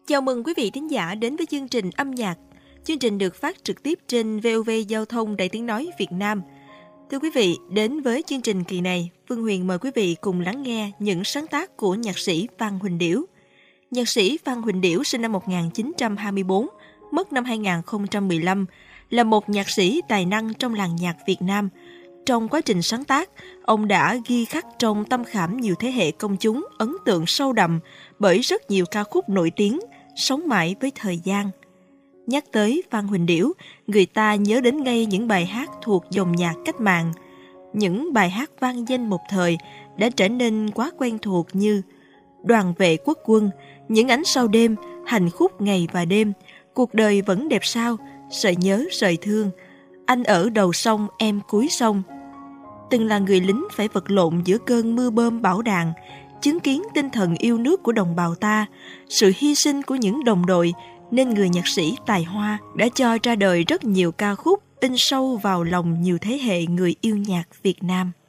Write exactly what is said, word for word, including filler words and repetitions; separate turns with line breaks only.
Chào mừng quý vị thính giả đến với chương trình âm nhạc. Chương trình được phát trực tiếp trên vê o vê Giao thông Đài Tiếng Nói Việt Nam. Thưa quý vị, đến với chương trình kỳ này, Phương Huyền mời quý vị cùng lắng nghe những sáng tác của nhạc sĩ Phan Huỳnh Điểu. Nhạc sĩ Phan Huỳnh Điểu sinh năm một nghìn chín trăm hai mươi tư, mất năm hai nghìn không trăm mười lăm, là một nhạc sĩ tài năng trong làng nhạc Việt Nam. Trong quá trình sáng tác, ông đã ghi khắc trong tâm khảm nhiều thế hệ công chúng ấn tượng sâu đậm bởi rất nhiều ca khúc nổi tiếng, sống mãi với thời gian. Nhắc tới Phan Huỳnh Điểu, người ta nhớ đến ngay những bài hát thuộc dòng nhạc cách mạng. Những bài hát vang danh một thời đã trở nên quá quen thuộc như Đoàn vệ quốc quân, Những ánh sao đêm, Hành khúc ngày và đêm, Cuộc đời vẫn đẹp sao, Sợi nhớ sợi thương, Anh ở đầu sông em cuối sông. Từng là người lính phải vật lộn giữa cơn mưa bom bão đạn, chứng kiến tinh thần yêu nước của đồng bào ta, sự hy sinh của những đồng đội, nên người nhạc sĩ tài hoa đã cho ra đời rất nhiều ca khúc in sâu vào lòng nhiều thế hệ người yêu nhạc Việt Nam.